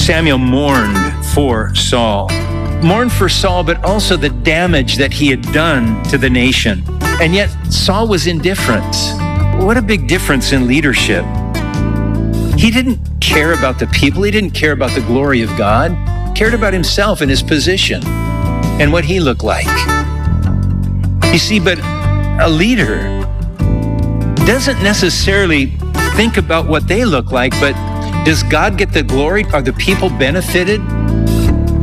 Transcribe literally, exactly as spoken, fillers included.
Samuel mourned for Saul. Mourned for Saul, but also the damage that he had done to the nation. And yet Saul was indifferent. What a big difference in leadership. He didn't care about the people. He didn't care about the glory of God. He cared about himself and his position and what he looked like. You see, but a leader doesn't necessarily think about what they look like, but does God get the glory? Are the people benefited